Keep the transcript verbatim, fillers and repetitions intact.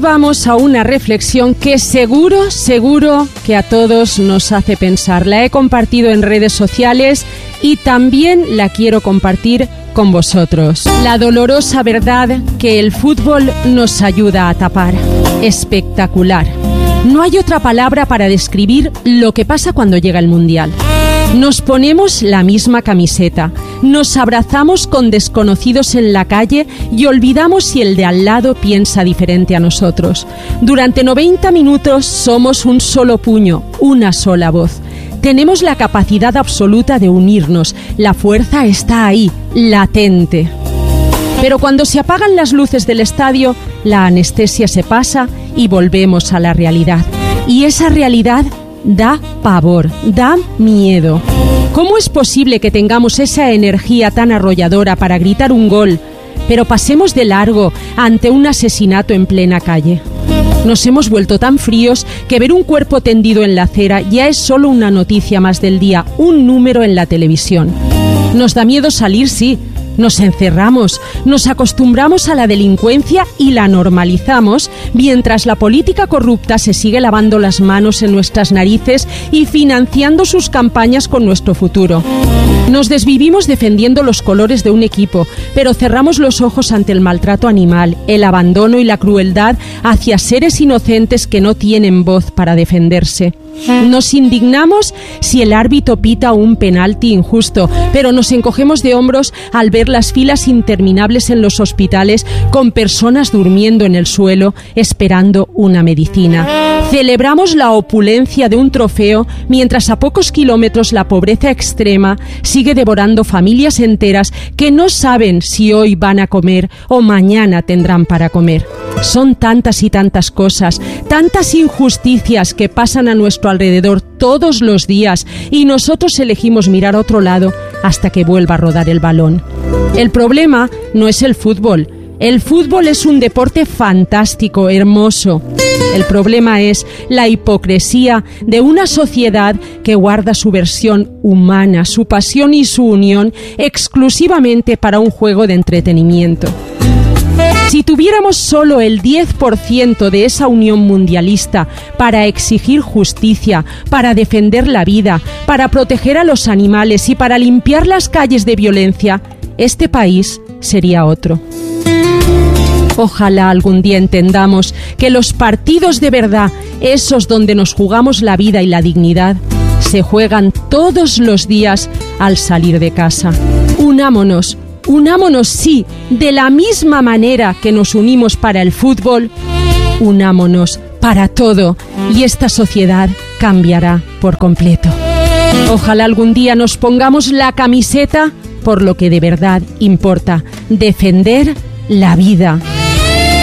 vamos a una reflexión que seguro, seguro que a todos nos hace pensar. La he compartido en redes sociales y también la quiero compartir con vosotros. La dolorosa verdad que el fútbol nos ayuda a tapar. Espectacular. No hay otra palabra para describir lo que pasa cuando llega el Mundial. Nos ponemos la misma camiseta, nos abrazamos con desconocidos en la calle y olvidamos si el de al lado piensa diferente a nosotros. Durante noventa minutos somos un solo puño, una sola voz. Tenemos la capacidad absoluta de unirnos, la fuerza está ahí, latente. Pero cuando se apagan las luces del estadio, la anestesia se pasa y volvemos a la realidad. Y esa realidad da pavor, da miedo. ¿Cómo es posible que tengamos esa energía tan arrolladora para gritar un gol, pero pasemos de largo ante un asesinato en plena calle? Nos hemos vuelto tan fríos que ver un cuerpo tendido en la acera ya es solo una noticia más del día, un número en la televisión. Nos da miedo salir, sí. Nos encerramos, nos acostumbramos a la delincuencia y la normalizamos, mientras la política corrupta se sigue lavando las manos en nuestras narices y financiando sus campañas con nuestro futuro. Nos desvivimos defendiendo los colores de un equipo, pero cerramos los ojos ante el maltrato animal, el abandono y la crueldad hacia seres inocentes que no tienen voz para defenderse. Nos indignamos si el árbitro pita un penalti injusto, pero nos encogemos de hombros al ver las filas interminables en los hospitales con personas durmiendo en el suelo esperando una medicina. Celebramos la opulencia de un trofeo mientras a pocos kilómetros la pobreza extrema sigue devorando familias enteras que no saben si hoy van a comer o mañana tendrán para comer. Son tantas y tantas cosas, tantas injusticias que pasan a nuestro alrededor todos los días y nosotros elegimos mirar a otro lado hasta que vuelva a rodar el balón. El problema no es el fútbol. El fútbol es un deporte fantástico, hermoso. El problema es la hipocresía de una sociedad que guarda su versión humana, su pasión y su unión exclusivamente para un juego de entretenimiento. Si tuviéramos solo el diez por ciento de esa unión mundialista para exigir justicia, para defender la vida, para proteger a los animales y para limpiar las calles de violencia, este país sería otro. Ojalá algún día entendamos que los partidos de verdad, esos donde nos jugamos la vida y la dignidad, se juegan todos los días al salir de casa. Unámonos. Unámonos, sí, de la misma manera que nos unimos para el fútbol, unámonos para todo y esta sociedad cambiará por completo. Ojalá algún día nos pongamos la camiseta por lo que de verdad importa, defender la vida.